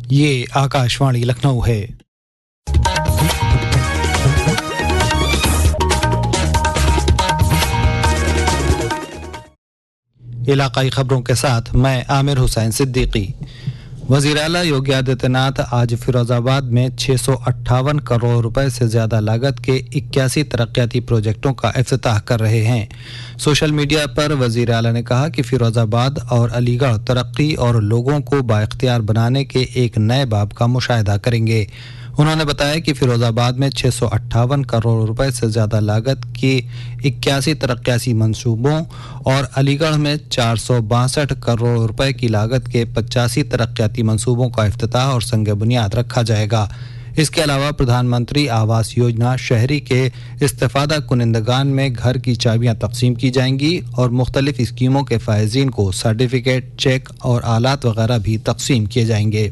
ये आकाशवाणी लखनऊ है। इलाकाई खबरों के साथ मैं आमिर हुसैन सिद्दीकी। वज़ीर आला योगी आदित्यनाथ आज फिरोजाबाद में 658 करोड़ रुपए से ज़्यादा लागत के 81 तरक्याती प्रोजेक्टों का इफ्तिताह कर रहे हैं। सोशल मीडिया पर वज़ीर आला ने कहा कि फिरोजाबाद और अलीगढ़ तरक्की और लोगों को बाइख्तियार बनाने के एक नए बाब का मुशाहिदा करेंगे। उन्होंने बताया कि फिरोजाबाद में 658 करोड़ रुपए से ज़्यादा लागत के 81 तरक्याती मंसूबों और अलीगढ़ में 462 करोड़ रुपए की लागत के 85 तरक्याती मंसूबों का इफ्तिताह और संग बुनियाद रखा जाएगा। इसके अलावा प्रधानमंत्री आवास योजना शहरी के इस्तेफादा कुनिंदगान में घर की चाबियां तकसीम की जाएंगी और मुख्तलिफ स्कीमों के फायजीन को सर्टिफिकेट, चेक और आलात वगैरह भी तकसीम किए जाएंगे।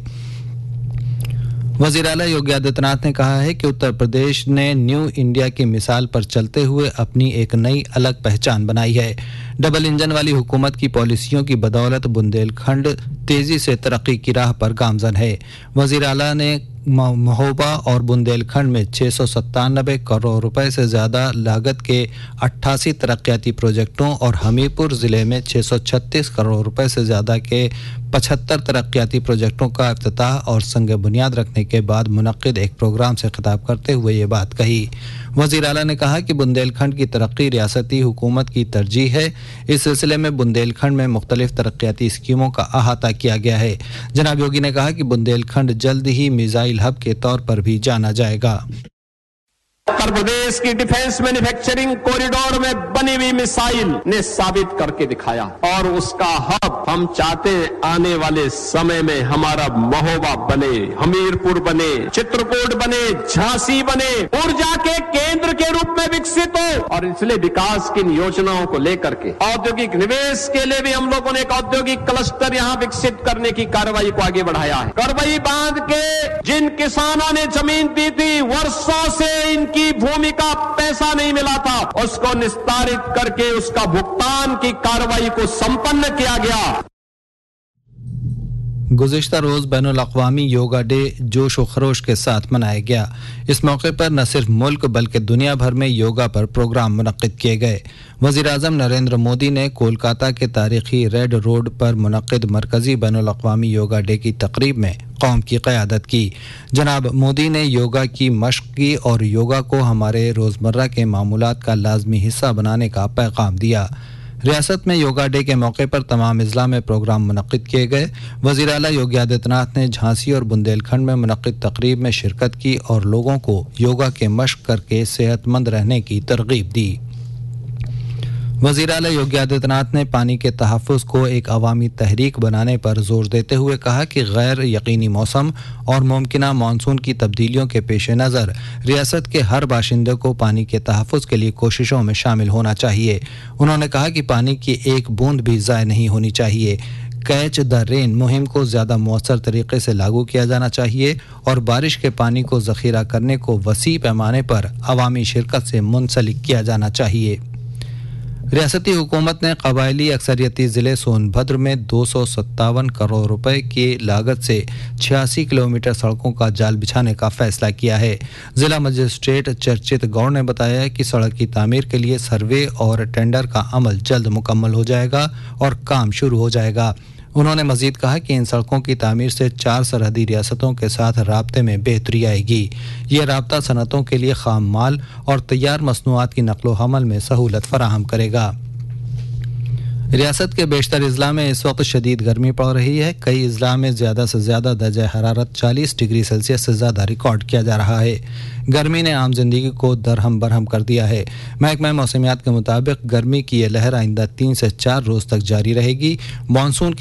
वज़ीर आला योगी आदित्यनाथ ने कहा है कि उत्तर प्रदेश ने न्यू इंडिया की मिसाल पर चलते हुए अपनी एक नई अलग पहचान बनाई है। डबल इंजन वाली हुकूमत की पॉलिसियों की बदौलत बुंदेलखंड तेजी से तरक्की की राह पर गामजन है। वज़ीर आला ने महोबा और बुंदेलखंड में 697 करोड़ रुपए से ज़्यादा लागत के 88 तरक्याती प्रोजेक्टों और हमीरपुर ज़िले में 636 करोड़ रुपए से ज़्यादा के 75 तरक्याती प्रोजेक्टों का इफ्तिताह और संग बुनियाद रखने के बाद मुनक्किद एक प्रोग्राम से खिताब करते हुए ये बात कही। वज़ीर आला ने कहा कि बुंदेलखंड की तरक्की रियासती हुकूमत की तरजीह है। इस सिलसिले में बुंदेलखंड में मुख्तलिफ तरक्याती स्कीमों का अहाता किया गया है। जनाब योगी ने कहा कि बुंदेलखंड जल्द ही मिसाइल हब के तौर पर भी जाना जाएगा। उत्तर प्रदेश की डिफेंस मैन्युफैक्चरिंग कॉरिडोर में बनी हुई मिसाइल ने साबित करके दिखाया और उसका हब हम चाहते आने वाले समय में हमारा महोबा बने, हमीरपुर बने, चित्रकूट बने, झांसी बने, ऊर्जा के केंद्र के रूप में विकसित हो। और इसलिए विकास की इन योजनाओं को लेकर के औद्योगिक निवेश के लिए भी हम लोगों ने एक औद्योगिक क्लस्टर यहाँ विकसित करने की कार्रवाई को आगे बढ़ाया है। करवई बांध के जिन किसानों ने जमीन दी थी, वर्षों से इनकी भूमि का पैसा नहीं मिला था, उसको निस्तारित करके उसका भुगतान की कार्रवाई को संपन्न किया गया। गुज़िश्ता रोज़ बैनुल अक़वामी योगा डे जोश व खरोश के साथ मनाया गया। इस मौके पर न सिर्फ मुल्क बल्कि दुनिया भर में योगा पर प्रोग्राम मुनक्किद किए गए। वज़ीर आज़म नरेंद्र मोदी ने कोलकाता के तारीखी रेड रोड पर मुनक्किद मरकज़ी बैनुल अक़वामी योगा डे की तकरीब में कौम की क़यादत की। जनाब मोदी ने योगा की मश्क की और योगा को हमारे रोज़मर्रा के मामूलात का लाजमी हिस्सा बनाने का पैगाम दिया। रियासत में योगा डे के मौके पर तमाम अजला में प्रोग्राम मुनक्किद किए गए। वज़ीर आला योगी आदित्यनाथ ने झांसी और बुंदेलखंड में मुनक्किद तकरीब में शिरकत की और लोगों को योगा के मश्क करके सेहतमंद रहने की तरगीब दी। वज़ीर आला योगी आदित्यनाथ ने पानी के तहफ़्फ़ुज़ को एक अवामी तहरीक बनाने पर जोर देते हुए कहा कि गैर यकीनी मौसम और मुमकिना मानसून की तब्दीलियों के पेश नज़र रियासत के हर बाशिंदे को पानी के तहफ़्फ़ुज़ के लिए कोशिशों में शामिल होना चाहिए। उन्होंने कहा कि पानी की एक बूंद भी ज़ाय नहीं होनी चाहिए। कैच द रेन मुहिम को ज़्यादा मौसर तरीके से लागू किया जाना चाहिए और बारिश के पानी को ज़ख़ीरा करने को वसी पैमाने पर अवामी शिरकत से मुंसलिक किया जाना चाहिए। रियासती हुकूमत ने कबायली अक्सरियती ज़िले सोनभद्र में 257 करोड़ रुपए की लागत से 86 किलोमीटर सड़कों का जाल बिछाने का फैसला किया है। ज़िला मजिस्ट्रेट चर्चित गौड़ ने बताया कि सड़क की तामीर के लिए सर्वे और टेंडर का अमल जल्द मुकम्मल हो जाएगा और काम शुरू हो जाएगा। उन्होंने मजीद कहा कि इन सड़कों की तामीर से 4 सरहदी रियासतों के साथ राब्ते में बेहतरी आएगी। ये राब्ता सनतों के लिए खाम माल और तैयार मसनूआत की नकलो हमल में सहूलत फराहम करेगा। रियासत के बेशतर अजला में इस वक्त शदीद गर्मी पड़ रही है। कई अजला में ज़्यादा से ज़्यादा दर्जा हरारत 40 डिग्री सेल्सियस से ज़्यादा रिकॉर्ड किया जा रहा है। गर्मी ने आम जिंदगी को दरहम बरहम कर दिया है। महकमा मौसमियात के मुताबिक गर्मी की यह लहर आइंदा 3 से 4 रोज़ तक जारी रहेगी। मानसून